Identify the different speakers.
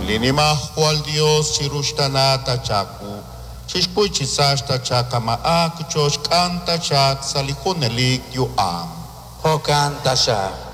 Speaker 1: Linimahu al Dios chirushtana tachaku. Chishpui chisashta chakama akuchosh kanta chak salihunelik yu am.
Speaker 2: Hokan tasha.